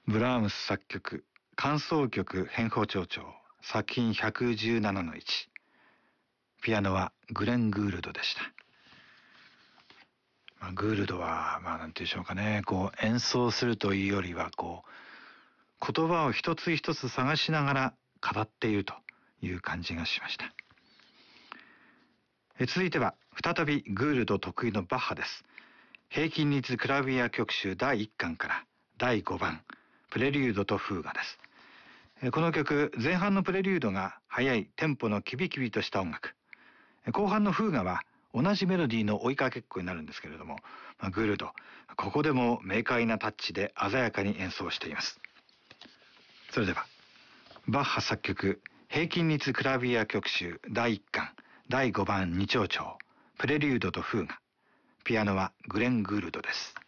ブラームス作曲、間奏曲変法長調、作品117-1。ピアノはグレン・グールドでした。グールドは、なんて言うんでしょうかね、演奏するというよりは、言葉を一つ一つ探しながら語っているという感じがしました。続いては、再びグールド得意のバッハです。平均律クラビア曲集第1巻から第5番、プレリュードとフーガです。この曲、前半のプレリュードが速いテンポのキビキビとした音楽。後半のフーガは同じメロディーの追いかけっこになるんですけれども、グールド、ここでも明快なタッチで鮮やかに演奏しています。それでは、バッハ作曲、平均律クラビア曲集第1巻、第5番2長調、プレリュードとフーガ。ピアノはグレン・グールドです。